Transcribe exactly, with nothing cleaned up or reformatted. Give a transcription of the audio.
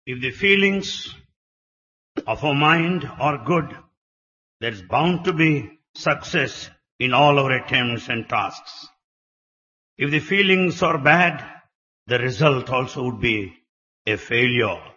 If the feelings of our mind are good, there's bound to be success in all our attempts and tasks. If the feelings are bad, the result also would be a failure.